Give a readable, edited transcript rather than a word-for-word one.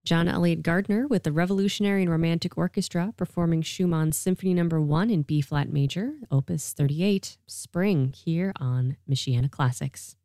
John Elliott Gardner with the Revolutionary and Romantic Orchestra performing Schumann's Symphony No. 1 in B-flat major, Opus 38, Spring, here on Michiana Classics.